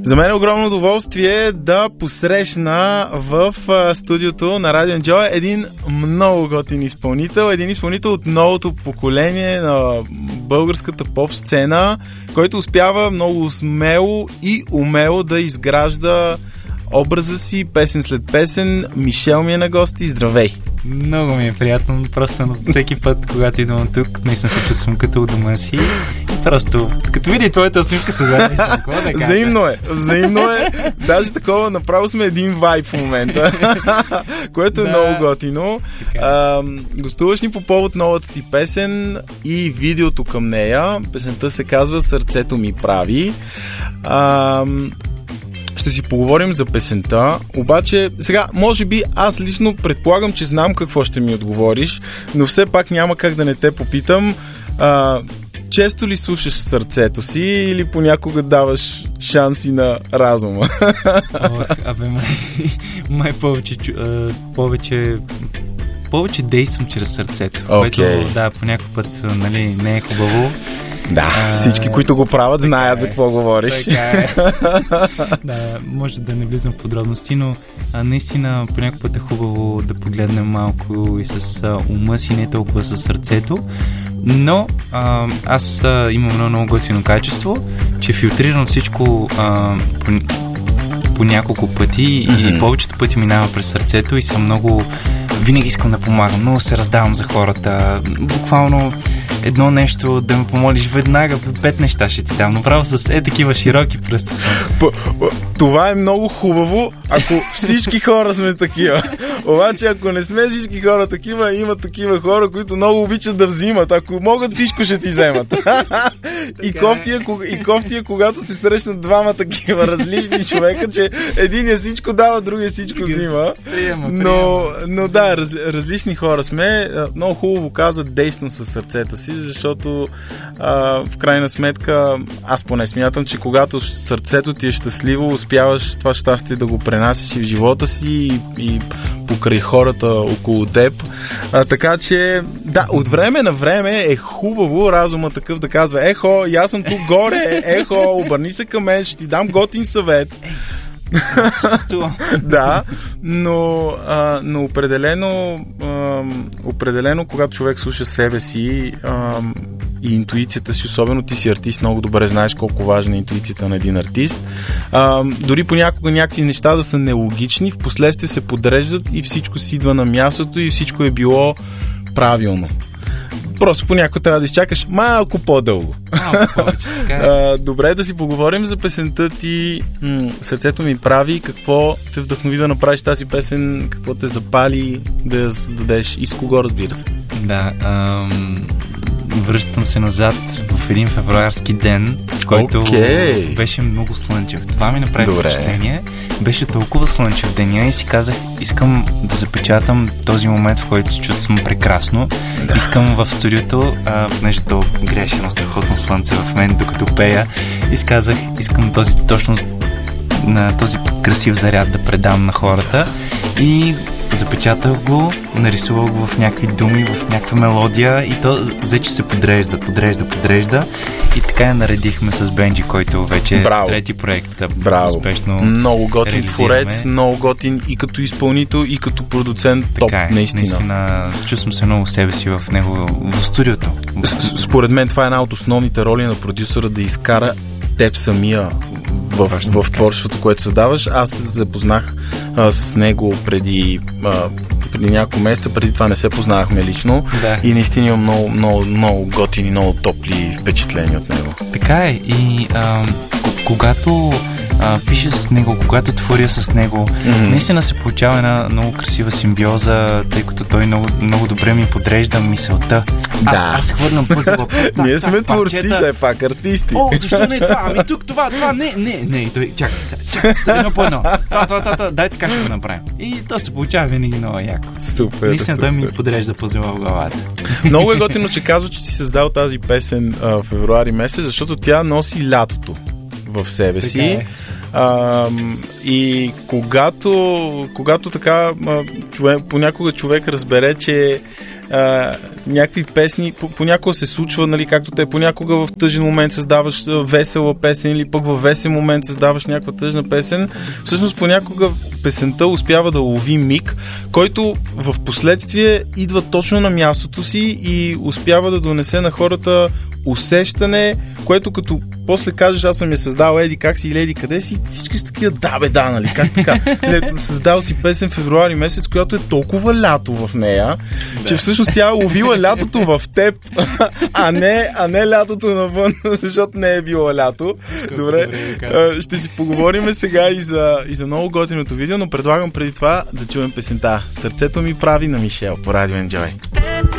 За мен е огромно удоволствие да посрещна в студиото на Радио Enjoy един много готин изпълнител, един изпълнител от новото поколение на българската поп-сцена, който успява много смело и умело да изгражда образа си песен след песен. Мишел ми е на гости. Здравей! Много ми е приятно. Просто всеки път, когато идвам тук, наистина се чувствам като у дома си. И просто, като види твоята усмивка, се зарежда. Взаимно е. Даже такова, направо сме един вайб в момента, което е много готино. Гостуваш ни по повод новата ти песен и видеото към нея. Песента се казва "Сърцето ми прави". Ще си поговорим за песента, обаче сега, може би аз лично предполагам, че знам какво ще ми отговориш, но все пак няма как да не те попитам. Често ли слушаш сърцето си или понякога даваш шанси на разума? Май повече действам чрез сърцето, което по някой път не е хубаво. Да, всички, които го правят, знаят за какво говориш. Така е. Да, може да не влизам в подробности, но наистина по някой път е хубаво да погледнем малко и с ума си, не толкова с сърцето. Но аз имам едно много готино качество, че филтрирам всичко по няколко пъти и повечето пъти минава през сърцето и съм много... Винаги искам да помагам, много се раздавам за хората. Буквално едно нещо да ме помолиш веднага, 5 неща ще ти дам. Направо с такива широки пръсти съм. Това е много хубаво, ако всички хора сме такива. Обаче, ако не сме всички хора такива, има такива хора, които много обичат да взимат. Ако могат, всичко ще ти вземат. И кофтия, когато се срещнат двама такива различни човека, че единия всичко дава, другия всичко взима. Но да, различни хора сме. Много хубаво казват, действам със сърцето си, защото в крайна сметка аз поне смятам, че когато сърцето ти е щастливо, успяваш това щастие да го пренасиш и в живота си и покрай хората около теб. Така че, да, от време на време е хубаво разума такъв да казва: "Ехо, аз съм тук горе, ехо, обърни се към мен, ще ти дам готин съвет." Да, но определено, когато човек слуша себе си и интуицията си, особено ти си артист, много добре знаеш колко важна е интуицията на един артист. Дори понякога някакви неща да са нелогични, впоследствие се подреждат и всичко си идва на мястото и всичко е било правилно. Просто понякога трябва да изчакаш малко по-дълго. Повече, така. Добре, да си поговорим за песента ти "Сърцето ми прави". Какво те вдъхнови да направиш тази песен? Какво те запали да я дадеш? И с кого, разбира се? Да, връщам се назад в един февруарски ден, който беше много слънчев. Това ми направи впечатление. Беше толкова слънчев деня и си казах, искам да запечатам този момент, в който се чувствам прекрасно. Да. Искам в студиото, понеже то грееше едно страхотно слънце в мен, докато пея, и си казах, искам на този красив заряд да предам на хората, и запечатах го, нарисувах го в някакви думи, в някаква мелодия, и то взе, че се подрежда и така я наредихме с Бенджи, който вече е трети проект. Браво! Успешно много готин творец, много готин и като изпълнител, и като продуцент. Топ, наистина. Чувствам се много себе си в него, в студиото. Според мен това е една от основните роли на продюсера, да изкара теб самия в творчеството, което създаваш. Аз се запознах с него преди няколко месеца, преди това не се познавахме лично, и наистина имам много готини, много топли впечатления от него. Така е, и когато пиша с него, когато творя с него, наистина се получава една много красива симбиоза, тъй като той много добре ми подрежда мисълта. Аз хвърлям пъзела. Ние сме творци, все пак, артисти. Защо не това? Ами тук това, не. Той, чакай, едно по едно. Това, дай така ще го направим. И то се получава винаги много яко. Супер. Наистина той ми подрежда пъзела в главата. Много е готино, че казва, че си създал тази песен в февруари месец, защото тя носи лятото в себе си. И когато така понякога човек разбере, някакви песни, понякога се случва, нали, както те, понякога в тъжен момент създаваш весела песен или пък в весен момент създаваш някаква тъжна песен. Всъщност понякога песента успява да лови миг, който в последствие идва точно на мястото си и успява да донесе на хората усещане, което като после кажеш, аз съм я създал еди как си или еди къде си, всички са такива, нали, как така. Лето, създал си песен февруари месец, която е толкова лято в нея, че всъщност тя е ловила лятото в теб, а не лятото навън, защото не е било лято. Добре, ще си поговорим сега и за много готиното видео, но предлагам преди това да чуем песента "Сърцето ми прави" на Мишел по Радио Enjoy.